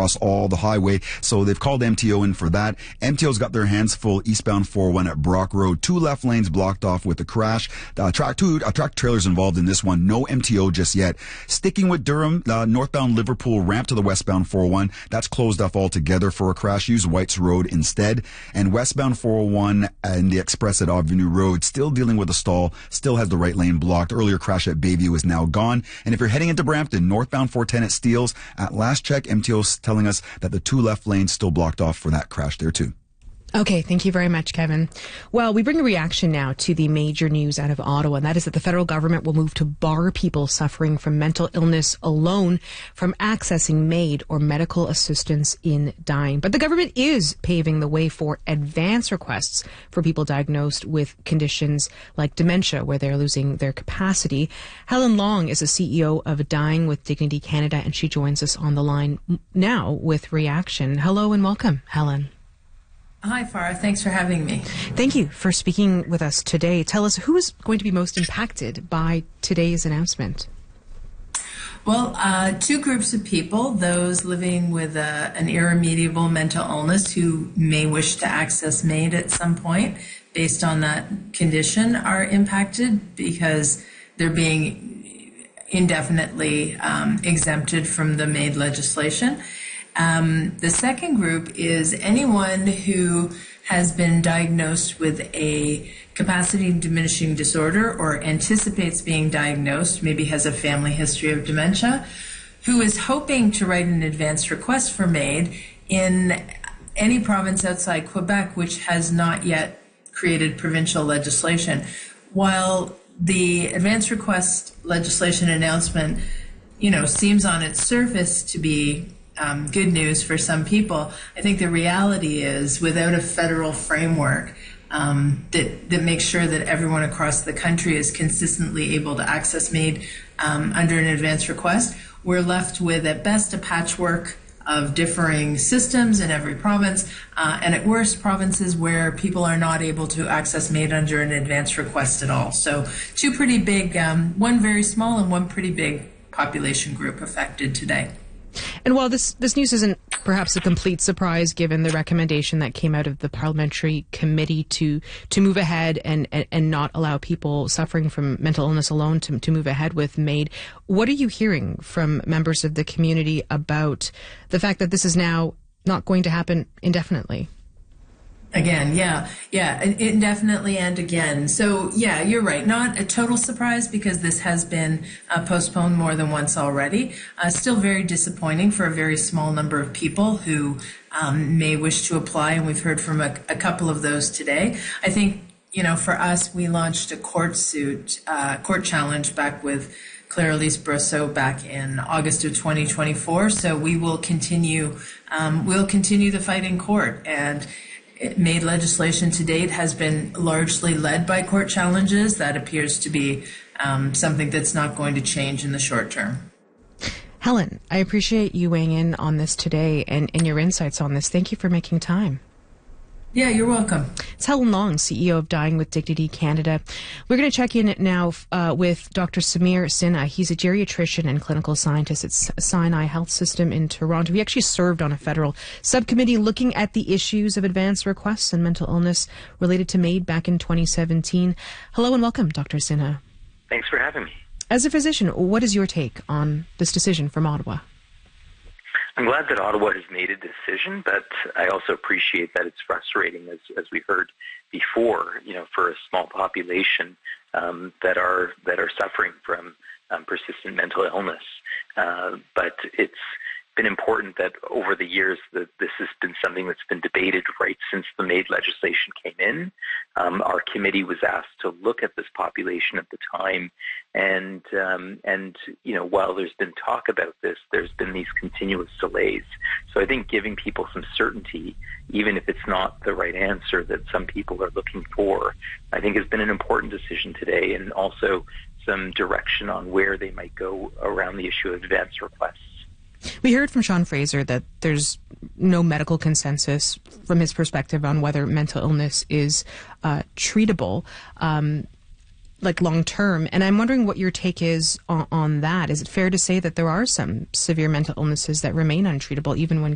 across all the highway. So they've called MTO in for that. MTO's got their hands full eastbound 401 at Brock Road. 2 left lanes blocked off with the crash. Track trailers involved in this one. No MTO just yet. Sticking with Durham, northbound Liverpool ramp to the westbound 401. That's closed off altogether for a crash. Use White's Road instead. And westbound 401 and the Express at Avenue Road still dealing with a stall. Still has the right lane blocked. Earlier crash at Bayview is now gone. And if you're heading into Brampton, northbound 410 at Steeles, at last check, MTO's telling us that the 2 left lanes still blocked off for that crash there too. Okay, thank you very much, Kevin. Well, we bring a reaction now to the major news out of Ottawa, and that is that the federal government will move to bar people suffering from mental illness alone from accessing MAID or medical assistance in dying. But the government is paving the way for advance requests for people diagnosed with conditions like dementia, where they're losing their capacity. Helen Long is the CEO of Dying with Dignity Canada, and she joins us on the line now with reaction. Hello and welcome, Helen. Hi, Farah. Thanks for having me. Thank you for speaking with us today. Tell us, who is going to be most impacted by today's announcement? Well, 2 groups of people, those living with an irremediable mental illness who may wish to access MAID at some point based on that condition, are impacted because they're being indefinitely exempted from the MAID legislation. The second group is anyone who has been diagnosed with a capacity diminishing disorder or anticipates being diagnosed, maybe has a family history of dementia, who is hoping to write an advance request for MAID in any province outside Quebec which has not yet created provincial legislation. While the advance request legislation announcement, seems on its surface to be good news for some people, I think the reality is, without a federal framework that makes sure that everyone across the country is consistently able to access MAID under an advance request, we're left with, at best, a patchwork of differing systems in every province, and at worst, provinces where people are not able to access MAID under an advance request at all. So 2 pretty big, one very small and one pretty big population group affected today. And while this news isn't perhaps a complete surprise, given the recommendation that came out of the parliamentary committee to move ahead and not allow people suffering from mental illness alone to move ahead with MAID, what are you hearing from members of the community about the fact that this is now not going to happen indefinitely? Again, yeah, indefinitely and again. So, yeah, you're right. Not a total surprise because this has been postponed more than once already. Still very disappointing for a very small number of people who may wish to apply, and we've heard from a couple of those today. I think, for us, we launched a court challenge back with Claire Elise Brosseau back in August of 2024. So we will continue the fight in court. And MAID legislation to date has been largely led by court challenges. That appears to be something that's not going to change in the short term. Helen, I appreciate you weighing in on this today and your insights on this. Thank you for making time. Yeah, you're welcome. It's Helen Long, CEO of Dying with Dignity Canada. We're going to check in now with Dr. Samir Sinha. He's a geriatrician and clinical scientist at Sinai Health System in Toronto. He actually served on a federal subcommittee looking at the issues of advance requests and mental illness related to MAID back in 2017. Hello and welcome, Dr. Sinha. Thanks for having me. As a physician, what is your take on this decision from Ottawa? I'm glad that Ottawa has made a decision, but I also appreciate that it's frustrating, as we heard before, for a small population that are suffering from persistent mental illness. But it's been important that over the years that this has been something that's been debated right since the MAID legislation came in. Our committee was asked to look at this population at the time, and while there's been talk about this, there's been these continuous delays. So I think giving people some certainty, even if it's not the right answer that some people are looking for, I think has been an important decision today, and also some direction on where they might go around the issue of advance requests. We heard from Sean Fraser that there's no medical consensus from his perspective on whether mental illness is treatable, like long term. And I'm wondering what your take is on that. Is it fair to say that there are some severe mental illnesses that remain untreatable even when